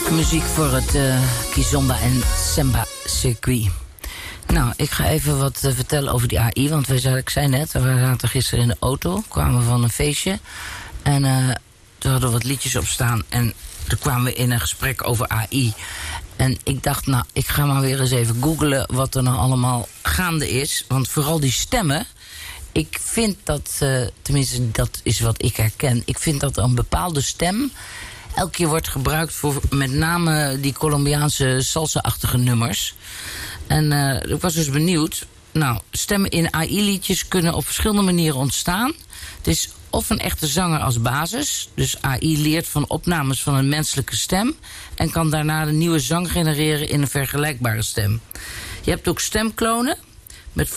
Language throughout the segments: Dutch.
Muziek voor het Kizomba en Semba circuit. Nou, ik ga even wat vertellen over die AI. Want ik zei net, we zaten gisteren in de auto. Kwamen van een feestje. En toen hadden we wat liedjes op staan. En toen kwamen we in een gesprek over AI. En ik dacht, nou, ik ga maar weer eens even googlen wat er nou allemaal gaande is. Want vooral die stemmen. Ik vind dat, tenminste dat is wat ik herken. Ik vind dat een bepaalde stem elke keer wordt gebruikt voor met name die Colombiaanse salsa-achtige nummers. En ik was dus benieuwd. Nou, stemmen in AI-liedjes kunnen op verschillende manieren ontstaan. Het is of een echte zanger als basis. Dus AI leert van opnames van een menselijke stem en kan daarna een nieuwe zang genereren in een vergelijkbare stem. Je hebt ook stemklonen. Met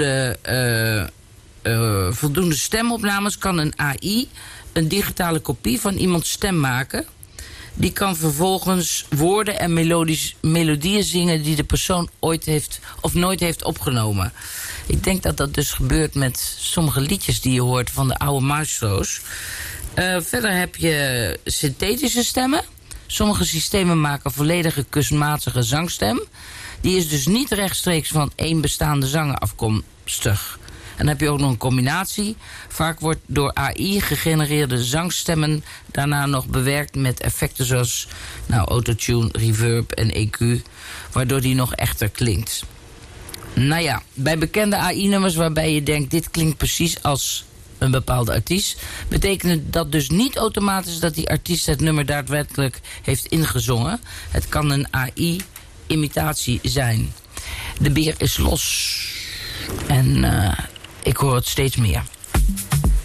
voldoende stemopnames kan een AI een digitale kopie van iemands stem maken. Die kan vervolgens woorden en melodieën zingen die de persoon ooit heeft of nooit heeft opgenomen. Ik denk dat dat dus gebeurt met sommige liedjes die je hoort van de oude maestro's. Verder heb je synthetische stemmen. Sommige systemen maken volledige kunstmatige zangstem. Die is dus niet rechtstreeks van één bestaande zanger afkomstig. En dan heb je ook nog een combinatie. Vaak wordt door AI gegenereerde zangstemmen daarna nog bewerkt met effecten zoals autotune, reverb en EQ, waardoor die nog echter klinkt. Nou ja, bij bekende AI-nummers waarbij je denkt, dit klinkt precies als een bepaalde artiest, betekent dat dus niet automatisch dat die artiest het nummer daadwerkelijk heeft ingezongen. Het kan een AI-imitatie zijn. De beer is los. En ik hoor het steeds meer.